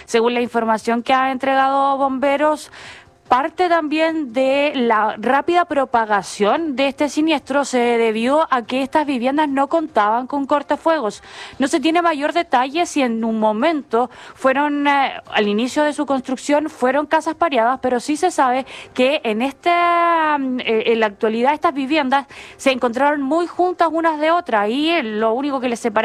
según la información que ha entregado bomberos. Parte también de la rápida propagación de este siniestro se debió a que estas viviendas no contaban con cortafuegos. No se tiene mayor detalle si en un momento fueron, al inicio de su construcción, fueron casas pareadas, pero sí se sabe que en la actualidad estas viviendas se encontraron muy juntas unas de otras y lo único que les separaba